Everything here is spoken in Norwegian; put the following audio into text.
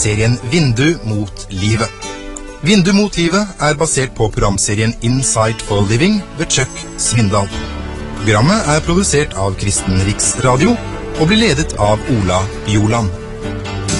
serien Vindu mot livet. Vindu mot livet er basert på programserien Insight for Living ved Chuck Svindal. Programmet er produsert av Kristen Riksradio og blir ledet av Ola Bjoland.